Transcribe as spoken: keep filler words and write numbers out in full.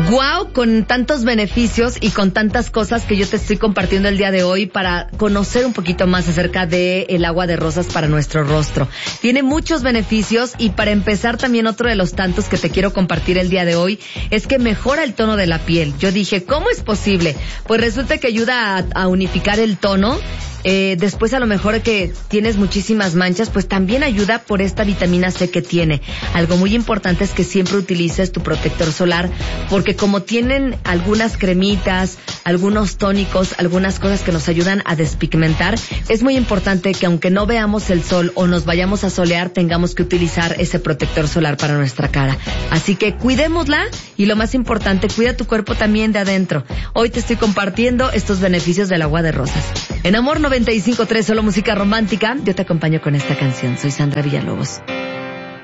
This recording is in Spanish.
Wow, con tantos beneficios y con tantas cosas que yo te estoy compartiendo el día de hoy para conocer un poquito más acerca de el agua de rosas para nuestro rostro. Tiene muchos beneficios y para empezar también otro de los tantos que te quiero compartir el día de hoy es que mejora el tono de la piel. Yo dije, ¿cómo es posible? Pues resulta que ayuda a, a unificar el tono. Eh, después a lo mejor que tienes muchísimas manchas, pues también ayuda por esta vitamina C que tiene. Algo muy importante es que siempre utilices tu protector solar, porque como tienen algunas cremitas, algunos tónicos, algunas cosas que nos ayudan a despigmentar, es muy importante que aunque no veamos el sol o nos vayamos a solear, tengamos que utilizar ese protector solar para nuestra cara. Así que cuidémosla y lo más importante, cuida tu cuerpo también de adentro. Hoy te estoy compartiendo estos beneficios del agua de rosas. En Amor noventa y cinco punto tres, solo música romántica. Yo te acompaño con esta canción. Soy Sandra Villalobos.